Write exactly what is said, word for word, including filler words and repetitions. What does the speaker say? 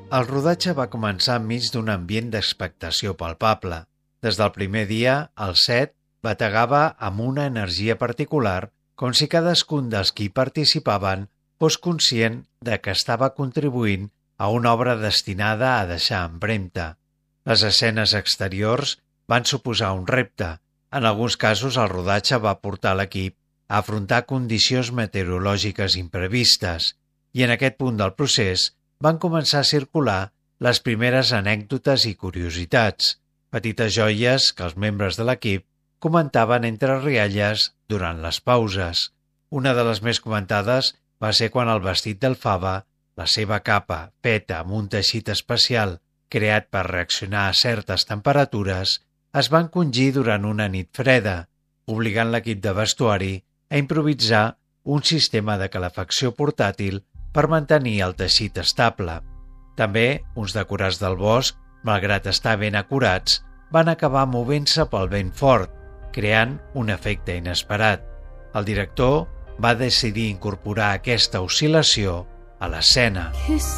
El rodatge va començar enmig d'un ambient d'expectació palpable. Des del primer dia, el set bategava amb una energia particular, com si cadascun dels qui participaven fos conscient de que estava contribuint a una obra destinada a deixar empremta. Les escenes exteriors van suposar un repte. En alguns casos, el rodatge va portar l'equip a afrontar condicions meteorològiques imprevistes i en aquest punt del procés van començar a circular les primeres anècdotes i curiositats, petites joies que els membres de l'equip comentaven entre rialles durant les pauses. Una de les més comentades va ser quan el vestit del Fava, la seva capa feta amb un teixit especial creat per reaccionar a certes temperatures, es van encongir durant una nit freda, obligant l'equip de vestuari a improvisar un sistema de calefacció portàtil per mantenir el teixit estable. També, uns decorats del bosc, malgrat estar ben acurats, van acabar movent-se pel vent fort, creant un efecte inesperat. El director va decidir incorporar aquesta oscil·lació a l'escena.